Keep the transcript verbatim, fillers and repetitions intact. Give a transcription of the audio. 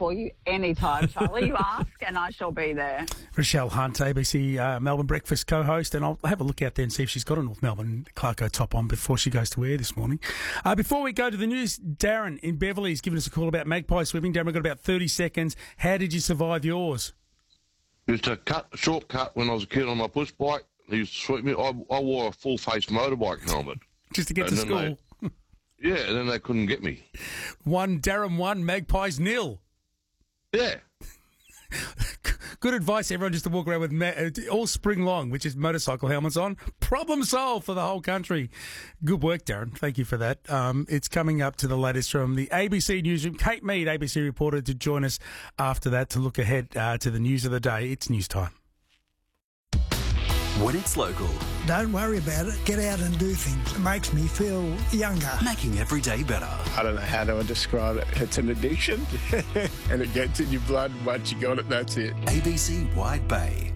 for you anytime, Charlie. You ask and I shall be there. Rochelle Hunt, A B C uh, Melbourne Breakfast co-host, and I'll have a look out there and see if she's got a North Melbourne Clarko top on before she goes to air this morning. Uh, before we go to the news, Darren in Beverley has given us a call about magpie swimming. Darren, we've got about thirty seconds. How did you survive yours? Used to cut, shortcut when I was a kid on my push bike. He used to sweep me. I, I wore a full-face motorbike helmet. Just to get and to school? They, yeah, and then they couldn't get me. One, Darren one, Magpies nil. Yeah. Good advice, everyone, just to walk around with ma- all spring long, which is motorcycle helmets on. Problem solved for the whole country. Good work, Darren. Thank you for that. Um, it's coming up to the latest from the A B C Newsroom. Kate Mead, A B C reporter, to join us after that to look ahead uh, to the news of the day. It's news time. When it's local. Don't worry about it. Get out and do things. It makes me feel younger. Making every day better. I don't know how to describe it. It's an addiction and it gets in your blood. Once you got it, that's it. A B C Wide Bay.